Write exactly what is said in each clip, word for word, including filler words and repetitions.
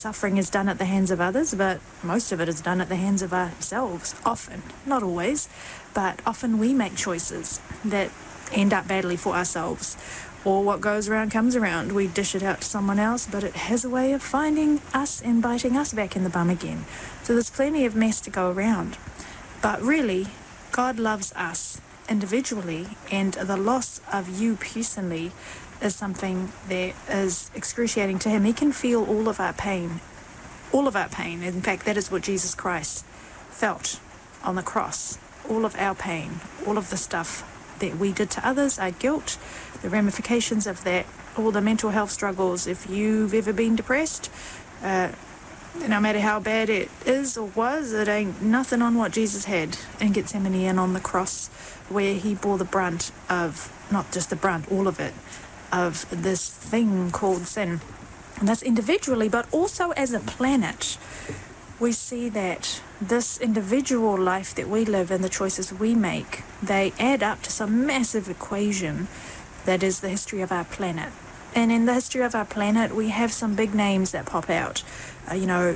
Suffering is done at the hands of others, but most of it is done at the hands of ourselves, often. Not always, but often we make choices that end up badly for ourselves. Or what goes around comes around. We dish it out to someone else, but it has a way of finding us and biting us back in the bum again. So there's plenty of mess to go around. But really, God loves us individually, and the loss of you personally is something that is excruciating to him. He can feel all of our pain, all of our pain. In fact, that is what Jesus Christ felt on the cross. All of our pain, all of the stuff that we did to others, our guilt, the ramifications of that, all the mental health struggles. If you've ever been depressed, uh, no matter how bad it is or was, it ain't nothing on what Jesus had in Gethsemane and on the cross, where he bore the brunt of, not just the brunt, all of it, of this thing called sin. And that's individually, but also as a planet. We see that this individual life that we live and the choices we make, they add up to some massive equation that is the history of our planet. And in the history of our planet, we have some big names that pop out. Uh, you know,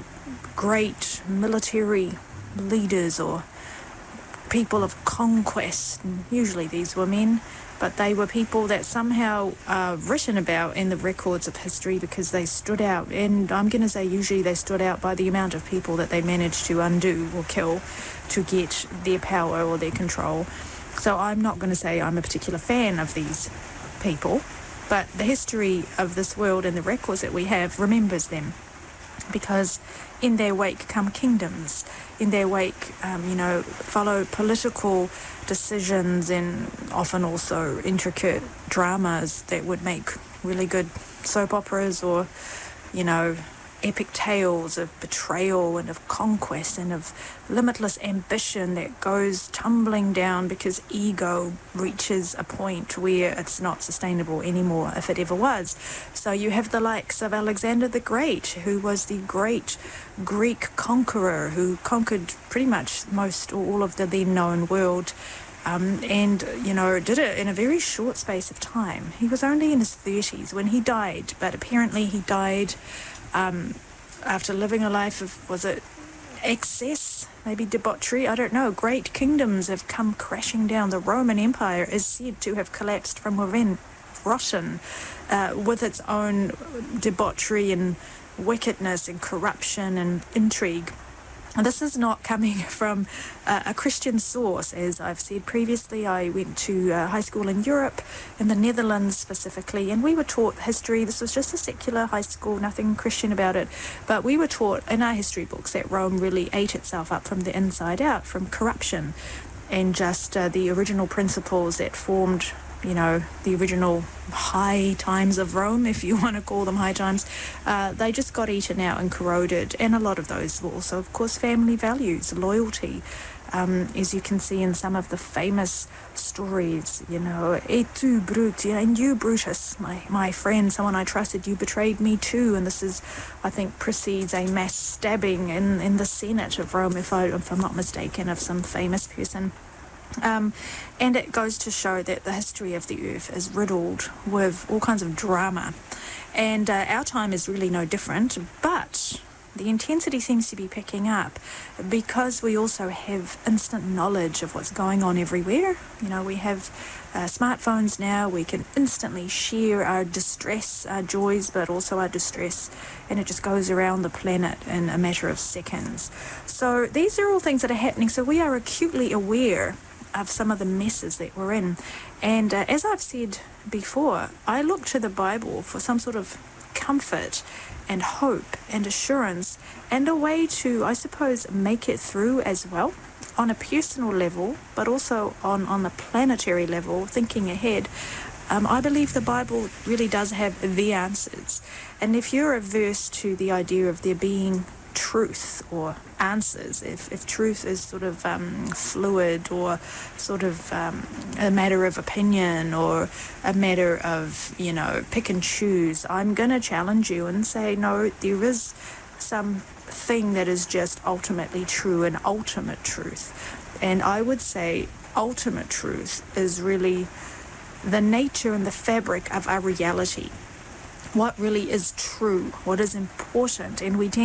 great military leaders or people of conquest. And usually these were men, but they were people that somehow are written about in the records of history because they stood out. And I'm going to say usually they stood out by the amount of people that they managed to undo or kill to get their power or their control. So I'm not going to say I'm a particular fan of these people, but the history of this world and the records that we have remembers them, because in their wake come kingdoms. In their wake, um, you know, follow political decisions and often also intricate dramas that would make really good soap operas, or, you know, epic tales of betrayal and of conquest and of limitless ambition that goes tumbling down because ego reaches a point where it's not sustainable anymore, if it ever was. So you have the likes of Alexander the Great, who was the great Greek conqueror who conquered pretty much most or all of the then known world. Um, and, you know, did it in a very short space of time. He was only in his thirties when he died, but apparently he died Um, after living a life of, was it excess, maybe debauchery, I don't know. Great kingdoms have come crashing down. The Roman Empire is said to have collapsed from within, rotten, uh, with its own debauchery and wickedness and corruption and intrigue. And this is not coming from uh, a Christian source. As I've said previously, I went to uh, high school in Europe, in the Netherlands specifically, and we were taught history. This was just a secular high school, nothing Christian about it. But we were taught in our history books that Rome really ate itself up from the inside out, from corruption and just uh, the original principles that formed, you know, the original high times of Rome, if you want to call them high times. Uh, they just got eaten out and corroded. And a lot of those were also, of course, family values, loyalty. Um, as you can see in some of the famous stories, you know, et tu, Brute, and you, Brutus, my, my friend, someone I trusted, you betrayed me too. And this is, I think, precedes a mass stabbing in, in the Senate of Rome, if, I, if I'm not mistaken, of some famous person. Um, and it goes to show that the history of the earth is riddled with all kinds of drama. And uh, our time is really no different, but the intensity seems to be picking up because we also have instant knowledge of what's going on everywhere. You know, we have uh, smartphones now. We can instantly share our distress, our joys, but also our distress, and it just goes around the planet in a matter of seconds. So these are all things that are happening. So we are acutely aware of some of the messes that we're in. And uh, as I've said before, I look to the Bible for some sort of comfort and hope and assurance and a way to, I suppose, make it through as well on a personal level, but also on, on the planetary level, thinking ahead. Um, I believe the Bible really does have the answers. And if you're averse to the idea of there being truth or answers, if, if truth is sort of um, fluid or sort of um, a matter of opinion or a matter of, you know, pick and choose, I'm going to challenge you and say, no, there is something that is just ultimately true and ultimate truth. And I would say ultimate truth is really the nature and the fabric of our reality. what really is true, what is important, and we tend